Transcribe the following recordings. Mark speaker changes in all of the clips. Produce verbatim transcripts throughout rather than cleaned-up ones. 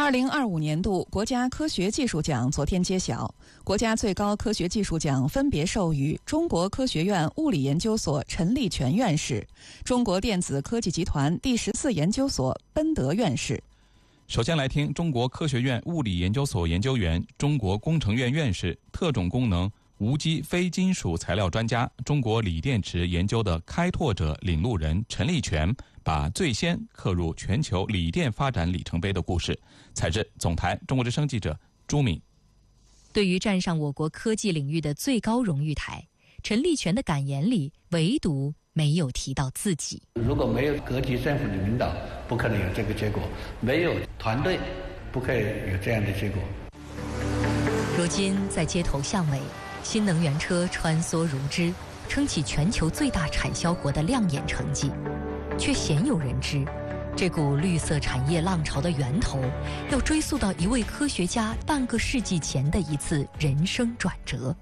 Speaker 1: 二零二五年度国家科学技术奖昨天揭晓，国家最高科学技术奖分别授予中国科学院物理研究所陈立全院士、中国电子科技集团第十四研究所奔德院士。
Speaker 2: 首先来听中国科学院物理研究所研究员、中国工程院院士、特种功能无机非金属材料专家、中国锂电池研究的开拓者、领路人陈立全，把最先刻入全球锂电发展里程碑的故事，采自总台中国之声记者朱敏。
Speaker 3: 对于站上我国科技领域的最高荣誉台，陈立全的感言里唯独没有提到自己。
Speaker 4: 如果没有各级政府的领导，不可能有这个结果；没有团队，不可以有这样的结果。
Speaker 3: 如今在街头巷尾，新能源车穿梭如织，撑起全球最大产销国的亮眼成绩，却鲜有人知，这股绿色产业浪潮的源头，要追溯到一位科学家半个世纪前的一次人生转折。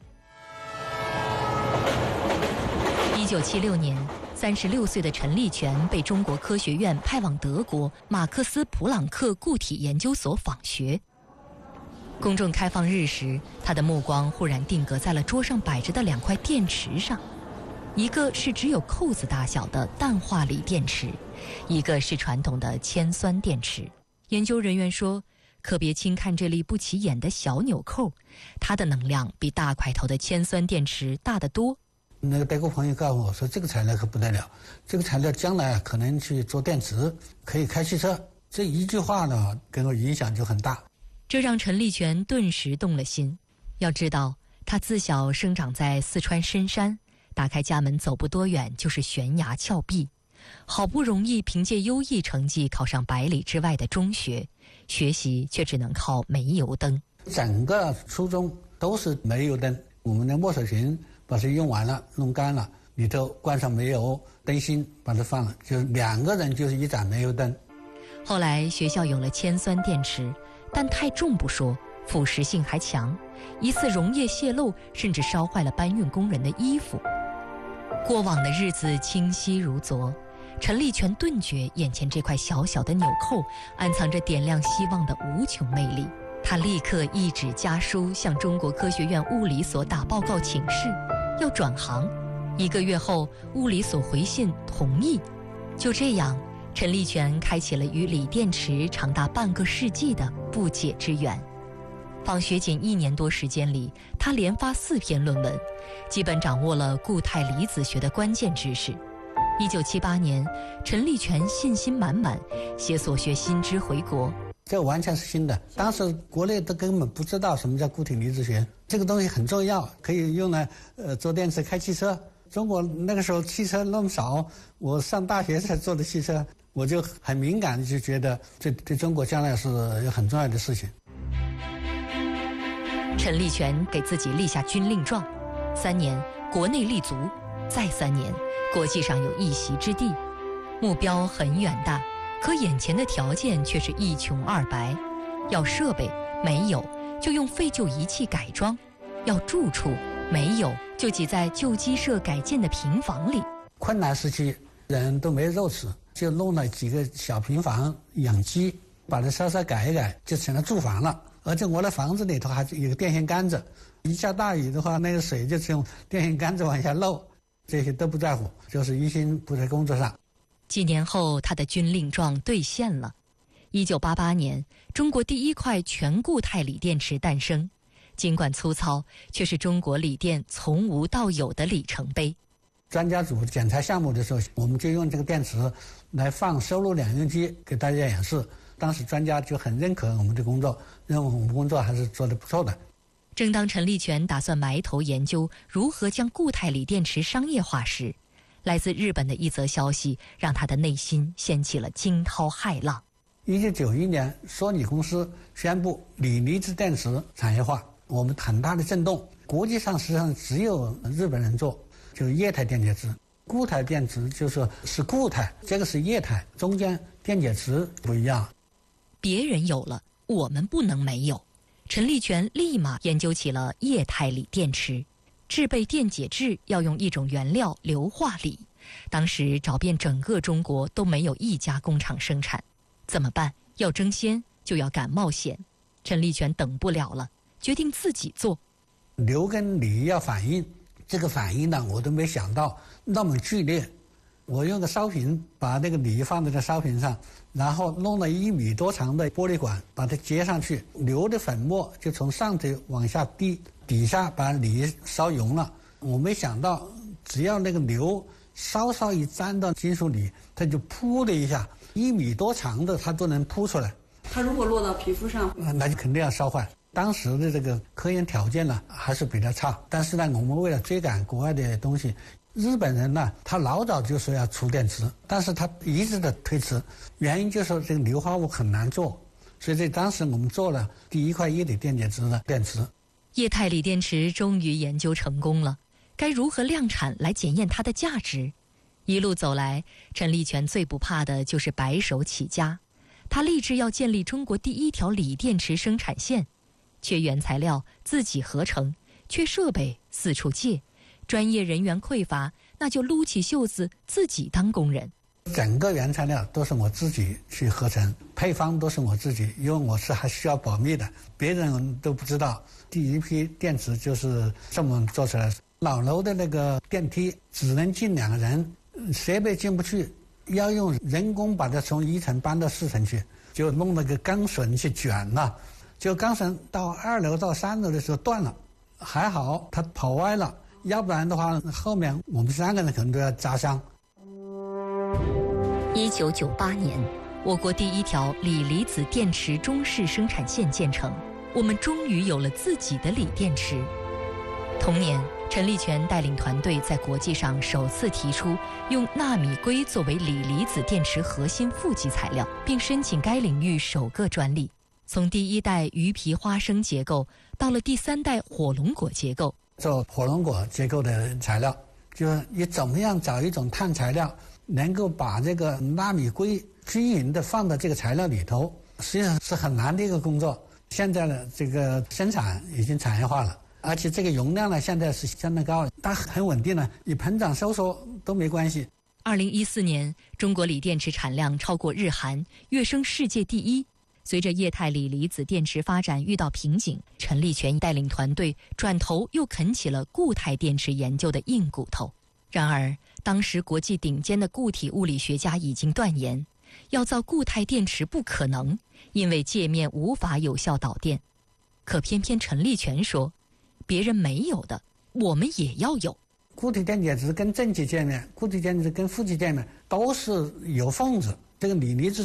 Speaker 3: 一九七六年，三十六岁的陈立全被中国科学院派往德国马克思普朗克固体研究所访学。公众开放日时，他的目光忽然定格在了桌上摆着的两块电池上，一个是只有扣子大小的氮化锂电池，一个是传统的铅酸电池。研究人员说，可别轻看这粒不起眼的小纽扣，它的能量比大块头的铅酸电池大得多。
Speaker 4: 那个德国朋友告诉我说，这个材料可不得了，这个材料将来可能去做电池，可以开汽车。这一句话呢，给我影响就很大。
Speaker 3: 这让陈立全顿时动了心。要知道，他自小生长在四川深山，打开家门走不多远就是悬崖峭壁，好不容易凭借优异成绩考上百里之外的中学，学习却只能靠煤油灯。
Speaker 4: 整个初中都是煤油灯，我们的墨水瓶把它用完了，弄干了，里头灌上煤油灯芯，把它放了，就是两个人就是一盏煤油灯。
Speaker 3: 后来学校有了铅酸电池，但太重不说，腐蚀性还强，一次溶液泄漏，甚至烧坏了搬运工人的衣服。过往的日子清晰如昨，陈立全顿觉眼前这块小小的纽扣暗藏着点亮希望的无穷魅力。他立刻一纸家书向中国科学院物理所打报告请示，要转行。一个月后，物理所回信同意。就这样，陈立全开启了与锂电池长达半个世纪的不解之缘。访学仅一年多时间里，他连发四篇论文，基本掌握了固态离子学的关键知识。一九七八年，陈立全信心满满，携所学新知回国。
Speaker 4: 这完全是新的，当时国内都根本不知道什么叫固体离子学，这个东西很重要，可以用来呃做电池开汽车。中国那个时候汽车那么少，我上大学才做的汽车，我就很敏感，就觉得这对中国将来是有很重要的事情。
Speaker 3: 陈立全给自己立下军令状，三年国内立足，再三年国际上有一席之地，目标很远大。可眼前的条件却是一穷二白，要设备没有，就用废旧仪器改装；要住处没有，就挤在旧鸡舍改建的平房里。
Speaker 4: 困难时期，人都没肉吃，就弄了几个小平房养鸡，把它稍稍改一改，就成了住房了。而且我的房子里头还有个电线杆子，一下大雨的话，那个水就从电线杆子往下漏，这些都不在乎，就是一心扑在工作上。
Speaker 3: 几年后，他的军令状兑现了。一九八八年，中国第一块全固态锂电池诞生，尽管粗糙，却是中国锂电从无到有的里程碑。
Speaker 4: 专家组检查项目的时候，我们就用这个电池来放收录两用机给大家演示。当时专家就很认可我们的工作，认为我们工作还是做得不错的。
Speaker 3: 正当陈立全打算埋头研究如何将固态锂电池商业化时，来自日本的一则消息让他的内心掀起了惊涛骇浪。
Speaker 4: 一九九一年，索尼公司宣布锂离子电池产业化，我们很大的震动。国际上实际上只有日本人做，就是液态电解质。固态电池就是是固态，这个是液态，中间电解质不一样。
Speaker 3: 别人有了，我们不能没有。陈立全立马研究起了液态锂电池。制备电解质要用一种原料硫化锂，当时找遍整个中国都没有一家工厂生产，怎么办？要争先， 就要敢冒险。陈立全等不了了，决定自己做。
Speaker 4: 硫跟锂要反应，这个反应呢，我都没想到那么剧烈。我用个烧瓶把那个锂放在这烧瓶上，然后弄了一米多长的玻璃管把它接上去，硫的粉末就从上头往下滴，底下把锂烧熔了。我没想到只要那个硫稍稍一沾到金属锂，它就噗的一下，一米多长的它都能噗出来。
Speaker 5: 它如果落到皮肤上，
Speaker 4: 那就肯定要烧坏。当时的这个科研条件呢还是比较差，但是呢，我们为了追赶国外的东西，日本人呢他老早就说要出电池，但是他一直的推迟，原因就是这个硫化物很难做，所以在当时我们做了第一块液体电解质的电池。
Speaker 3: 液态锂电池终于研究成功了，该如何量产来检验它的价值？一路走来，陈立全最不怕的就是白手起家。他立志要建立中国第一条锂电池生产线，缺原材料自己合成，缺设备四处借，专业人员匮乏，那就撸起袖子自己当工人。
Speaker 4: 整个原材料都是我自己去合成，配方都是我自己，因为我是还需要保密的，别人都不知道。第一批电池就是这么做出来的。老楼的那个电梯只能进两个人，设备进不去，要用人工把它从一层搬到四层去，就弄那个钢绳去卷了，就钢绳到二楼到三楼的时候断了，还好它跑歪了，要不然的话后面我们三个人可能都要扎伤。
Speaker 3: 一九九八年，我国第一条锂离子电池中式生产线建成，我们终于有了自己的锂电池。同年，陈立全带领团队在国际上首次提出用纳米硅作为锂离子电池核心负极材料，并申请该领域首个专利。从第一代鱼皮花生结构到了第三代火龙果结构，
Speaker 4: 做火龙果结构的材料，就是你怎么样找一种碳材料能够把这个纳米硅均匀的放到这个材料里头，实际上是很难的一个工作。现在的这个生产已经产业化了，而且这个容量呢现在是相当高，它很稳定了，你膨胀收缩都没关系。
Speaker 3: 二零一四年，中国锂电池产量超过日韩，跃升世界第一。随着液态锂离子电池发展遇到瓶颈，陈立全带领团队转头又啃起了固态电池研究的硬骨头。然而，当时国际顶尖的固体物理学家已经断言，要造固态电池不可能，因为界面无法有效导电。可偏偏陈立全说，别人没有的，我们也要有。
Speaker 4: 固体电解质跟正极界面、固体电解质跟负极界面都是有缝子，这个锂离子